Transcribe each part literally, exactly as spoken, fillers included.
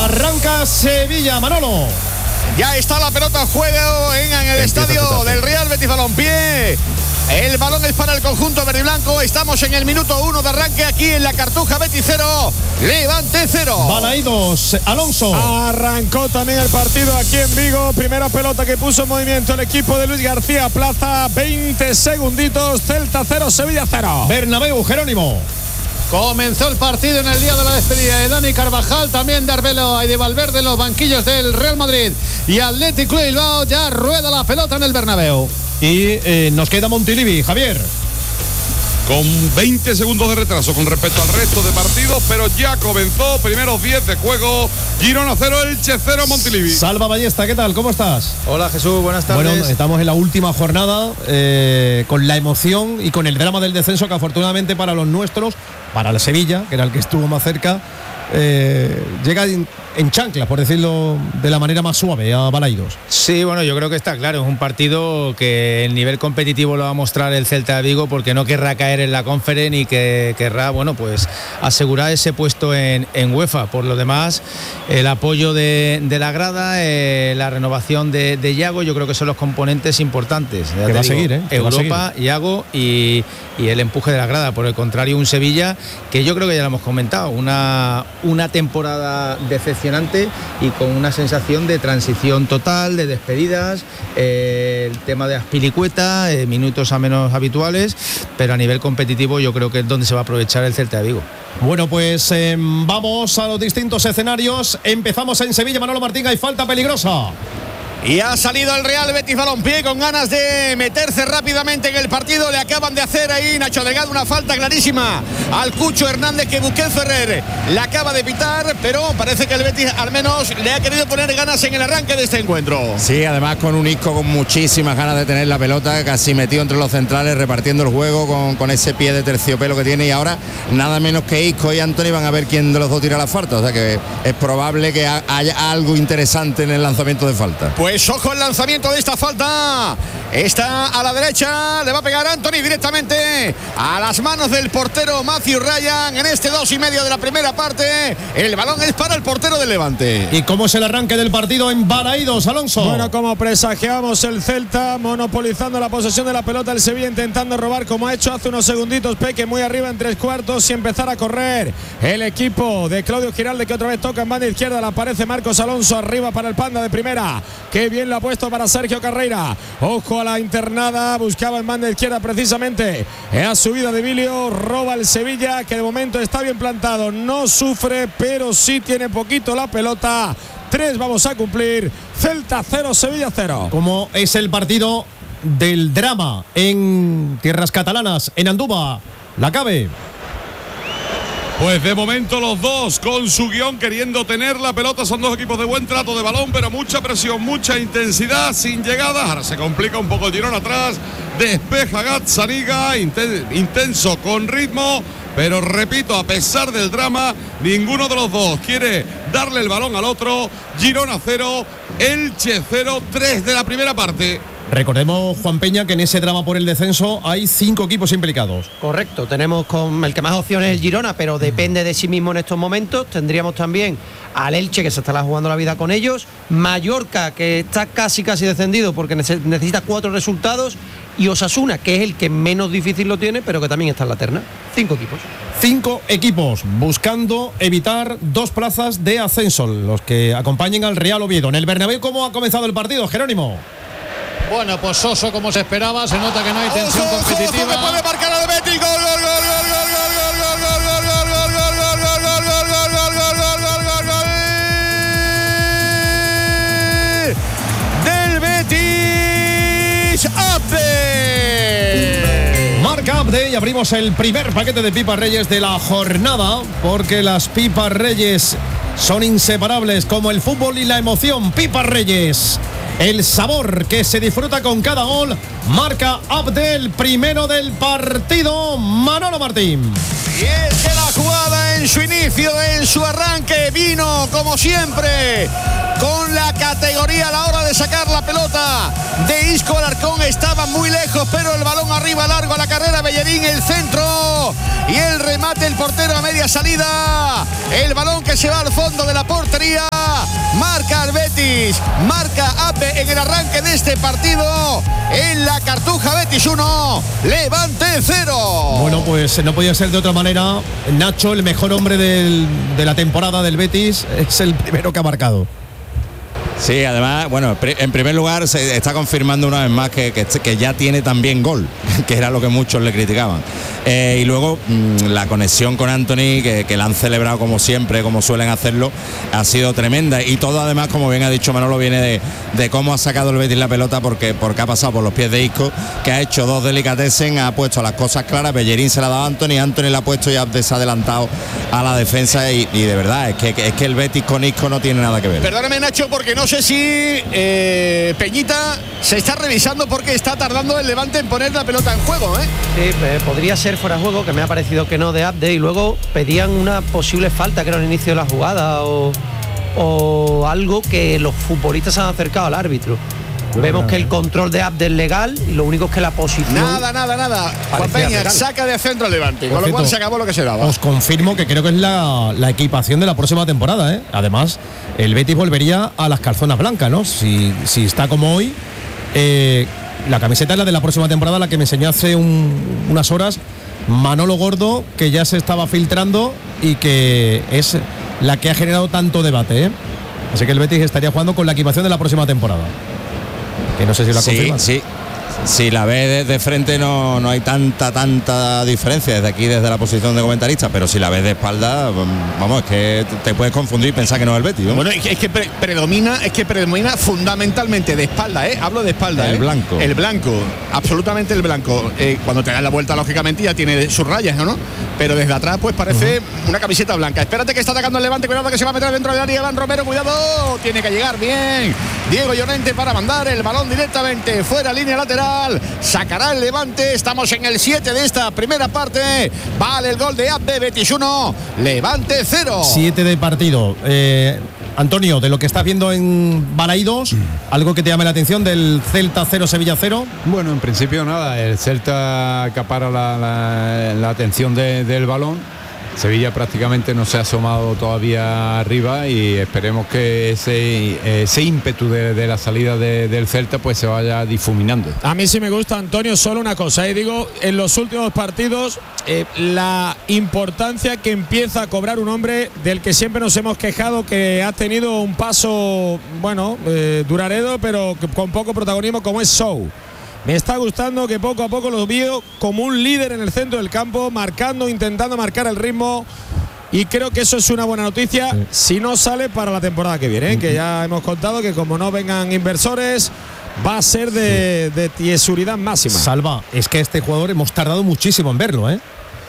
Arranca Sevilla, Manolo. Ya está la pelota en juego en, en el estadio del Real Betis Balompié. El balón es para el conjunto verde y blanco. Estamos en el minuto uno de arranque aquí en la Cartuja. Betis cero, Levante cero. Balaídos, Alonso. Arrancó también el partido aquí en Vigo. Primera pelota que puso en movimiento el equipo de Luis García Plaza. veinte segunditos. Celta cero, Sevilla cero. Bernabéu, Jerónimo. Comenzó el partido en el día de la despedida de Dani Carvajal, también de Arbeloa y de Valverde en los banquillos del Real Madrid. Y Athletic Club Bilbao ya rueda la pelota en el Bernabéu. Y eh, nos queda Montilivi, Javier. Con veinte segundos de retraso con respecto al resto de partidos, pero ya comenzó, primeros diez de juego. Girona cero, Elche cero, Montilivi. Salva Ballesta, ¿qué tal? ¿Cómo estás? Hola Jesús, buenas tardes. Bueno, estamos en la última jornada eh, con la emoción y con el drama del descenso que afortunadamente para los nuestros, para la Sevilla, que era el que estuvo más cerca, eh, llega en, en chanclas, por decirlo de la manera más suave, a Balaídos. Sí, bueno, yo creo que está claro, es un partido que el nivel competitivo lo va a mostrar el Celta de Vigo, porque no querrá caer en la Conference y que querrá, bueno, pues asegurar ese puesto en, en UEFA. Por lo demás, el apoyo de, de la grada, eh, la renovación de, de Iago, yo creo que son los componentes importantes. Ya que va digo, a seguir, ¿eh? Que Europa, Iago y, y el empuje de la grada. Por el contrario, un Sevilla que yo creo que ya lo hemos comentado, una, una temporada decepcionante y con una sensación de transición total, de despedidas, eh, el tema de Azpilicueta, eh, minutos a menos habituales, pero a nivel competitivo yo creo que es donde se va a aprovechar el Celta de Vigo. Bueno, pues eh, vamos a los distintos escenarios. Empezamos en Sevilla, Manolo Martín, hay falta peligrosa. Y ha salido el Real Betis Balompié con ganas de meterse rápidamente en el partido. Le acaban de hacer ahí Nacho Delgado una falta clarísima al Cucho Hernández, que Busquets Ferrer la acaba de pitar, pero parece que el Betis al menos le ha querido poner ganas en el arranque de este encuentro. Sí, además con un Isco con muchísimas ganas de tener la pelota, casi metido entre los centrales, repartiendo el juego con, con ese pie de terciopelo que tiene, y ahora nada menos que Isco y Antony van a ver quién de los dos tira la falta, o sea que es probable que haya algo interesante en el lanzamiento de falta. Pues Pues ojo el lanzamiento de esta falta. Está a la derecha. Le va a pegar Antony directamente a las manos del portero Matthew Ryan en este dos y medio de la primera parte. El balón es para el portero del Levante. ¿Y cómo es el arranque del partido en Balaídos, Alonso? Bueno, como presagiamos, el Celta monopolizando la posesión de la pelota, el Sevilla intentando robar como ha hecho hace unos segunditos Peque, muy arriba en tres cuartos, y empezar a correr el equipo de Claudio Giralde, que otra vez toca en banda izquierda. Le aparece Marcos Alonso arriba para el Panda de primera. Qué bien lo ha puesto para Sergio Carreira. Ojo a la internada, buscaba en banda izquierda precisamente. A subida de Vilio, roba el Sevilla, que de momento está bien plantado, no sufre, pero sí tiene poquito la pelota. Tres vamos a cumplir. Celta cero, Sevilla cero. ¿Cómo es el partido del drama en tierras catalanas, en Andúba? La cabe. Pues de momento los dos con su guión, queriendo tener la pelota. Son dos equipos de buen trato de balón, pero mucha presión, mucha intensidad, sin llegadas. Ahora se complica un poco el Girona atrás. Despeja Gazzaniga, intenso, con ritmo. Pero repito, a pesar del drama, ninguno de los dos quiere darle el balón al otro. Girona cero, Elche cero, tres de la primera parte. Recordemos, Juan Peña, que en ese drama por el descenso hay cinco equipos implicados. Correcto, tenemos con el que más opciones es el Girona, pero depende de sí mismo en estos momentos. Tendríamos también al Elche, que se estará jugando la vida con ellos, Mallorca, que está casi casi descendido porque necesita cuatro resultados, y Osasuna, que es el que menos difícil lo tiene, pero que también está en la terna. Cinco equipos. Cinco equipos buscando evitar dos plazas de ascenso, los que acompañen al Real Oviedo. En el Bernabéu, ¿cómo ha comenzado el partido, Jerónimo? Bueno, pues soso como se esperaba, se nota que no hay tensión ojo, competitiva. Ojo, que puede marcar al Betis. Gol, gol, gol, gol, del Betis. Abde. Marca Abde y abrimos el primer paquete de pipas Reyes de la jornada, porque las pipas Reyes son inseparables como el fútbol y la emoción. Pipas Reyes, el sabor que se disfruta con cada gol. Marca Abdel, primero del partido, Manolo Martín. Y es que la jugada en su inicio, en su arranque, vino como siempre con la categoría a la hora de sacar la pelota de Isco Alarcón. Estaba muy lejos, pero el balón arriba, largo a la carrera. Bellerín, el centro y el remate, el portero a media salida. El balón que se va al fondo de la portería. Betis. Marca Abde en el arranque de este partido. En la Cartuja, Betis uno, Levante cero. Bueno, pues no podía ser de otra manera. Nacho, el mejor hombre del, de la temporada del Betis, es el primero que ha marcado. Sí, además, bueno, en primer lugar se está confirmando una vez más que, que, que ya tiene también gol, que era lo que muchos le criticaban. Eh, y luego mmm, la conexión con Anthony, que, que la han celebrado como siempre, como suelen hacerlo, ha sido tremenda. Y todo además, como bien ha dicho Manolo, viene de, de cómo ha sacado el Betis la pelota, porque, porque ha pasado por los pies de Isco, que ha hecho dos delicatessen, ha puesto las cosas claras, Bellerín se la ha dado a Anthony, Anthony la ha puesto y ha desadelantado a la defensa. Y, y de verdad, es que, es que el Betis con Isco no tiene nada que ver. Perdóname, Nacho, porque no sé si eh, Peñita se está revisando porque está tardando el Levante en poner la pelota en juego, ¿eh? Sí, eh, podría ser fuera de juego, que me ha parecido que no de Abde, y luego pedían una posible falta, que era el inicio de la jugada, o, o algo que los futbolistas se han acercado al árbitro. Vemos que el control de Abde es legal y lo único es que la posición... Nada, nada, nada. Juan Peña legal. Saca de centro al Levante, con lo cual se acabó lo que se daba. Os confirmo que creo que es la, la equipación de la próxima temporada, ¿eh? Además, el Betis volvería a las calzonas blancas, ¿no? Si, si está como hoy, eh, la camiseta es la de la próxima temporada, la que me enseñó hace un, unas horas Manolo Gordo, que ya se estaba filtrando y que es la que ha generado tanto debate, ¿eh? Así que el Betis estaría jugando con la equipación de la próxima temporada. Que no sé si la sí, confirman. Sí, si la ves de frente no, no hay tanta, tanta diferencia desde aquí, desde la posición de comentarista, pero si la ves de espalda, vamos, es que te puedes confundir y pensar que no es el Betis, ¿no? Bueno, es que pre predomina, es que predomina fundamentalmente de espalda, ¿eh? Hablo de espalda, El ¿eh? blanco. El blanco, absolutamente el blanco. Eh, cuando te das la vuelta, lógicamente, ya tiene sus rayas, ¿no? Pero desde atrás, pues parece uh-huh. una camiseta blanca. Espérate que está atacando el Levante, cuidado que se va a meter dentro del área. Iván Romero, cuidado, tiene que llegar bien. Diego Llorente para mandar el balón directamente fuera, línea lateral. Sacará el Levante. Estamos en el siete de esta primera parte. Vale el gol de Abde. Betis uno, Levante cero. siete de partido. Eh, Antonio, de lo que estás viendo en Balaidos, ¿algo que te llame la atención del Celta cero, Sevilla cero? Bueno, en principio nada. El Celta acapara la, la, la atención de, del balón. Sevilla prácticamente no se ha asomado todavía arriba y esperemos que ese, ese ímpetu de, de la salida de, del Celta pues se vaya difuminando. A mí sí me gusta, Antonio, solo una cosa, y eh, digo, en los últimos partidos eh, la importancia que empieza a cobrar un hombre del que siempre nos hemos quejado, que ha tenido un paso, bueno, eh, duraredo, pero que, con poco protagonismo, como es Sou. Me está gustando que poco a poco lo veo como un líder en el centro del campo, marcando, intentando marcar el ritmo, y creo que eso es una buena noticia, sí. Si no sale para la temporada que viene, ¿eh? Uh-huh. Que ya hemos contado que como no vengan inversores va a ser de, sí. de tiesuridad máxima. Salva, es que este jugador hemos tardado muchísimo en verlo, ¿eh?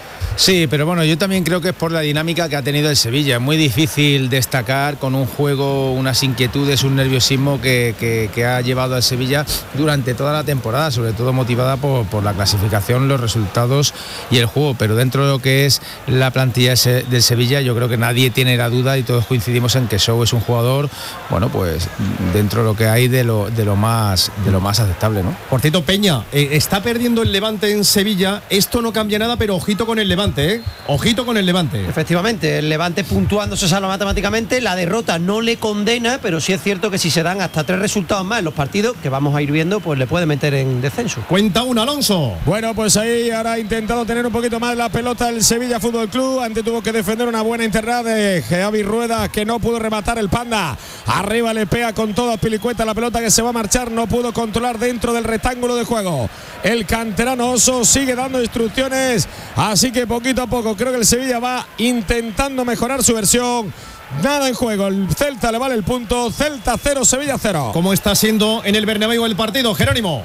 Sí, pero bueno, yo también creo que es por la dinámica que ha tenido el Sevilla. Es muy difícil destacar con un juego, unas inquietudes, un nerviosismo que, que, que ha llevado al Sevilla durante toda la temporada, sobre todo motivada por, por la clasificación, los resultados y el juego. Pero dentro de lo que es la plantilla del Sevilla, yo creo que nadie tiene la duda y todos coincidimos en que Sou es un jugador, bueno, pues dentro de lo que hay de lo, de lo, más, de lo más aceptable, ¿no? Por cierto, Peña, eh, está perdiendo el Levante en Sevilla. Esto no cambia nada, pero ojito con el Levante. ¿Eh? Ojito con el Levante. Efectivamente, el Levante puntuando se salva matemáticamente. La derrota no le condena, pero sí es cierto que si se dan hasta tres resultados más en los partidos que vamos a ir viendo, pues le puede meter en descenso. Cuenta un Alonso. Bueno, pues ahí ahora ha intentado tener un poquito más la pelota el Sevilla Fútbol Club. Antes tuvo que defender una buena internada de Javi Rueda, que no pudo rematar el Panda. Arriba le pega con todo a Pilicueta la pelota que se va a marchar. No pudo controlar dentro del rectángulo de juego. El canterano Oso sigue dando instrucciones, así que poquito a poco creo que el Sevilla va intentando mejorar su versión. Nada en juego, el Celta le vale el punto. Celta cero, Sevilla cero. ¿Cómo está siendo en el Bernabéu el partido, Jerónimo?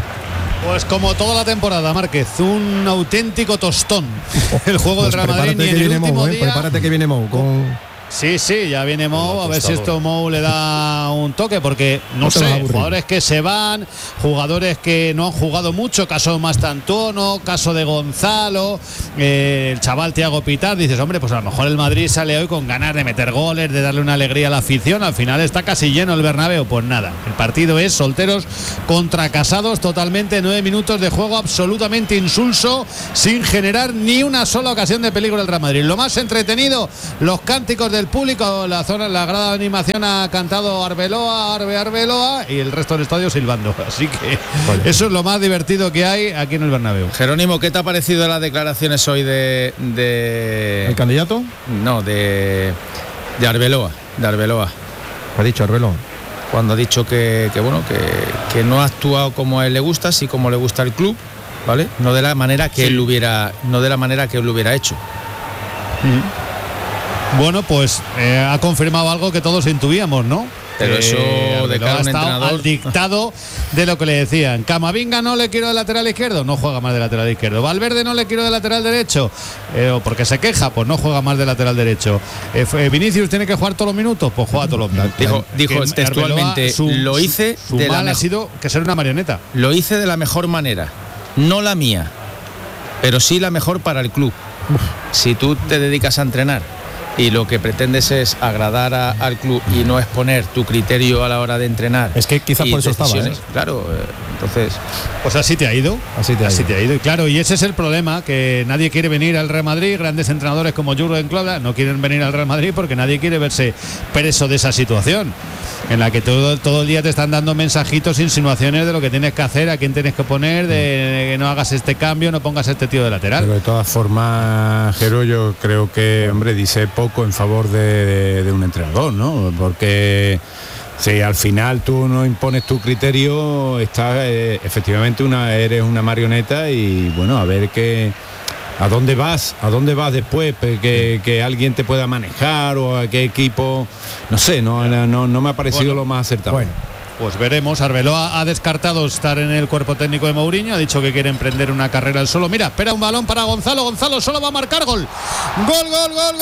Pues como toda la temporada, Márquez, un auténtico tostón. El juego pues del Real Madrid ni en el último Mou, eh, día. Prepárate que viene Mou con... Sí, sí, ya viene Mou, a ver si esto Mou le da un toque, porque no sé, jugadores que se van, jugadores que no han jugado mucho, caso Mastantuono, caso de Gonzalo, eh, el chaval Thiago Pitar, dices, hombre, pues a lo mejor el Madrid sale hoy con ganas de meter goles, de darle una alegría a la afición, al final está casi lleno el Bernabéu, pues nada, el partido es solteros contra casados totalmente, nueve minutos de juego absolutamente insulso, sin generar ni una sola ocasión de peligro el Real Madrid. Lo más entretenido, los cánticos del del público, la zona, la grada de animación ha cantado Arbeloa, Arbe, Arbeloa y el resto del estadio silbando. Así que vale. Eso es lo más divertido que hay aquí en el Bernabéu. Jerónimo, ¿qué te ha parecido las declaraciones hoy de, de el candidato? No, de de Arbeloa, de Arbeloa. ¿Qué ha dicho Arbeloa? Cuando ha dicho que, que bueno, que, que no ha actuado como a él le gusta, sí como le gusta el club, ¿vale? No de la manera que sí. él hubiera, no de la manera que él lo hubiera hecho. Mm. Bueno, pues eh, ha confirmado algo que todos intuíamos, ¿no? Pero eso eh, de cada un entrenador al dictado de lo que le decían. Camavinga no le quiero de lateral izquierdo, no juega más de lateral izquierdo. Valverde no le quiero de lateral derecho, eh, o porque se queja, pues no juega más de lateral derecho. Eh, Vinicius tiene que jugar todos los minutos, pues juega todos los minutos. Dijo, dijo textualmente, su, lo hice su, su de mal la ha sido que ser una marioneta. Lo hice de la mejor manera, no la mía, pero sí la mejor para el club. Uf. Si tú te dedicas a entrenar y lo que pretendes es agradar a, al club y no exponer tu criterio a la hora de entrenar. Es que quizás por eso estaba, ¿eh? Claro, eh, entonces... Pues así te ha ido. Así te ha, así ido. te ha ido. Y claro, y ese es el problema, que nadie quiere venir al Real Madrid, grandes entrenadores como Jurgen Klopp no quieren venir al Real Madrid porque nadie quiere verse preso de esa situación, en la que todo, todo el día te están dando mensajitos, insinuaciones de lo que tienes que hacer, a quién tienes que poner, de, de que no hagas este cambio, no pongas este tío de lateral. Pero de todas formas, Jero, yo creo que, hombre, dice poco en favor de, de, de un entrenador, ¿no? Porque si al final tú no impones tu criterio, estás eh, efectivamente una, eres una marioneta y bueno, a ver qué... ¿A dónde vas? ¿A dónde vas después? Que, que alguien te pueda manejar o a qué equipo, no sé, no, no, no me ha parecido bueno, lo más acertado. Bueno. Pues veremos. Arbeloa ha descartado estar en el cuerpo técnico de Mourinho, ha dicho que quiere emprender una carrera al solo. Mira, espera un balón para Gonzalo, Gonzalo solo va a marcar gol. Gol, gol, gol, gol.